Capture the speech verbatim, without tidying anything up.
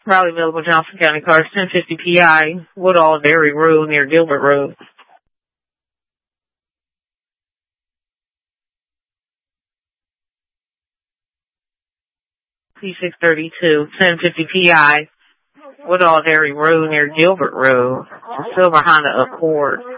Raleigh available Johnson County cars, ten fifty P I, Woodall Dairy Road near Gilbert Road. P six thirty-two, ten fifty P I, Woodall Dairy Road near Gilbert Road. Silver Honda Accord.